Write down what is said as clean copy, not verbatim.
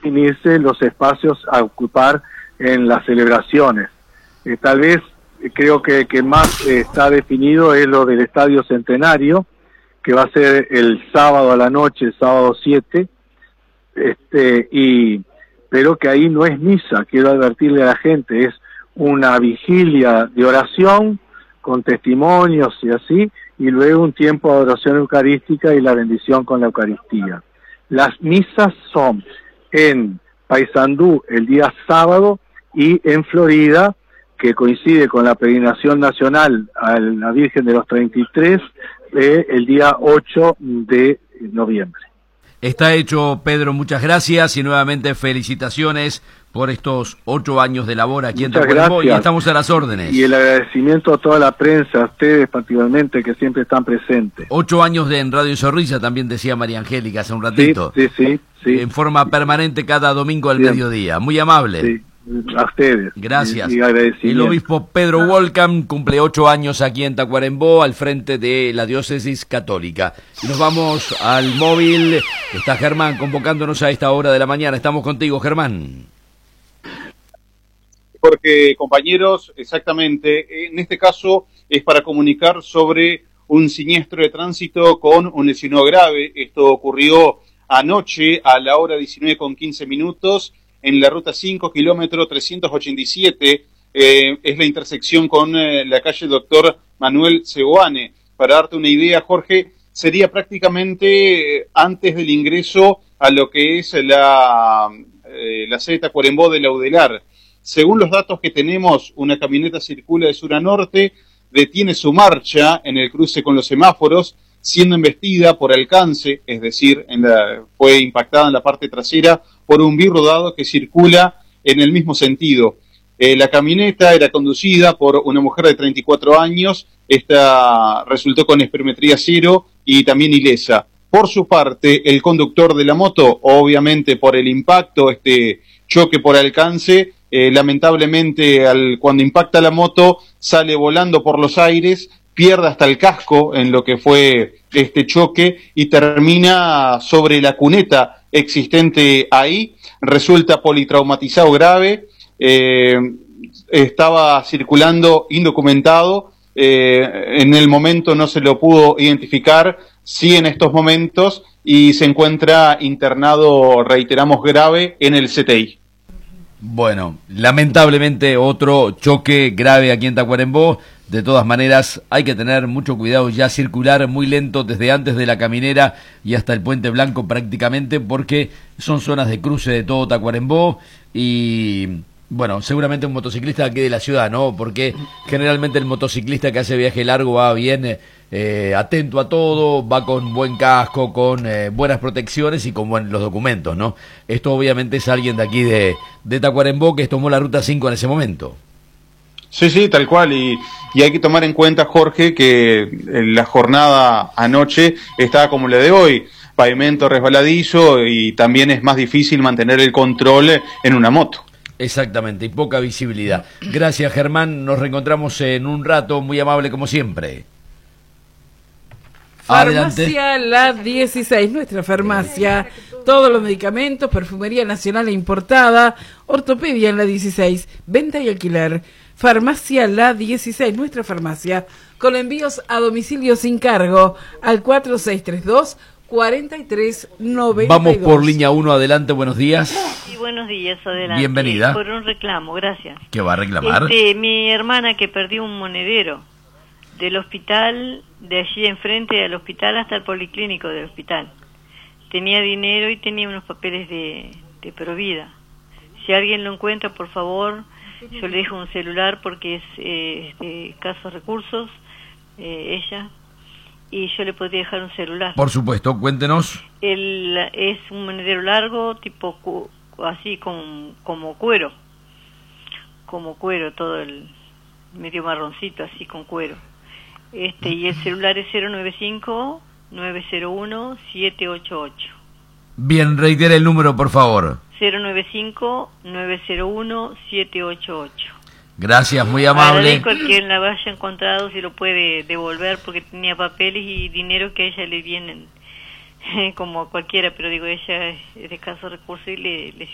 definirse los espacios a ocupar en las celebraciones. Tal vez creo que más está definido es lo del Estadio Centenario, que va a ser el sábado a la noche, el sábado 7, pero que ahí no es misa, quiero advertirle a la gente, es una vigilia de oración con testimonios y así, y luego un tiempo de adoración eucarística y la bendición con la Eucaristía. Las misas son en Paysandú el día sábado y en Florida, que coincide con la peregrinación nacional a la Virgen de los 33, el día 8 de noviembre. Está hecho, Pedro, muchas gracias y nuevamente felicitaciones por estos 8 años de labor aquí en Tacuarembó, y estamos a las órdenes. Y el agradecimiento a toda la prensa, a ustedes particularmente, que siempre están presentes. 8 años en Radio Zorrilla, también decía María Angélica hace un ratito. Sí. En forma permanente cada domingo al mediodía. Muy amable. Sí. A ustedes. Gracias. Y el obispo Pedro Wolcam cumple 8 años aquí en Tacuarembó al frente de la diócesis católica. Y nos vamos al móvil. Está Germán convocándonos a esta hora de la mañana. Estamos contigo, Germán. Porque, compañeros, exactamente, en este caso es para comunicar sobre un siniestro de tránsito con un lesionado grave. Esto ocurrió anoche a la hora 19:15 en la ruta 5, kilómetro 387, es la intersección con la calle Doctor Manuel Seoane. Para darte una idea, Jorge, sería prácticamente antes del ingreso a lo que es la sede de Tacuarembó de Laudelar. Según los datos que tenemos, una camioneta circula de sur a norte, detiene su marcha en el cruce con los semáforos, siendo embestida por alcance, es decir, fue impactada en la parte trasera por un birrodado que circula en el mismo sentido. La camioneta era conducida por una mujer de 34 años, esta resultó con espirometría 0 y también ilesa. Por su parte, el conductor de la moto, obviamente por el impacto, choque por alcance, lamentablemente cuando impacta la moto sale volando por los aires, pierde hasta el casco en lo que fue este choque y termina sobre la cuneta existente ahí, resulta politraumatizado grave, estaba circulando indocumentado, en el momento no se lo pudo identificar, sí en estos momentos, y se encuentra internado, reiteramos, grave en el CTI. Bueno, lamentablemente otro choque grave aquí en Tacuarembó. De todas maneras, hay que tener mucho cuidado, ya circular muy lento desde antes de la caminera y hasta el Puente Blanco prácticamente, porque son zonas de cruce de todo Tacuarembó y, bueno, seguramente un motociclista aquí de la ciudad, ¿no? Porque generalmente el motociclista que hace viaje largo va bien atento a todo, va con buen casco, con buenas protecciones y con los documentos, ¿no? Esto obviamente es alguien de aquí de Tacuarembó que tomó la ruta 5 en ese momento. Sí, tal cual, y hay que tomar en cuenta, Jorge, que la jornada anoche estaba como la de hoy, pavimento resbaladizo y también es más difícil mantener el control en una moto. Exactamente, y poca visibilidad. Gracias, Germán, nos reencontramos en un rato, muy amable como siempre. Farmacia La 16, nuestra farmacia, todos los medicamentos, perfumería nacional e importada, ortopedia en La 16, venta y alquiler. Farmacia La 16, nuestra farmacia, con envíos a domicilio sin cargo al 4632-4392. Vamos por línea 1, adelante, buenos días. Sí, buenos días, adelante. Bienvenida. Por un reclamo, gracias. ¿Qué va a reclamar? Mi hermana que perdió un monedero del hospital, de allí enfrente al hospital hasta el policlínico del hospital. Tenía dinero y tenía unos papeles de Provida. Si alguien lo encuentra, por favor, yo le dejo un celular porque es de escasos recursos, ella, y yo le podría dejar un celular. Por supuesto, cuéntenos. Es un monedero largo, tipo así como cuero, todo el medio marroncito, así con cuero. Y el celular es 095-901-788. Bien, reitere el número, por favor. 095-901-788. Gracias, muy amable. Agradezco a quien la haya encontrado, si lo puede devolver, porque tenía papeles y dinero que a ella le vienen como a cualquiera, pero digo, ella es de escasos recursos y le